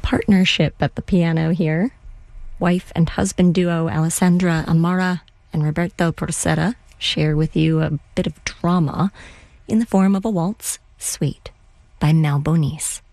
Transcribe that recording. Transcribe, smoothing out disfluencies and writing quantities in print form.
partnership at the piano here. Wife and husband duo Alessandra Amara and Roberto Porcera share with you a bit of drama in the form of a waltz, Sweet, by Malbonis.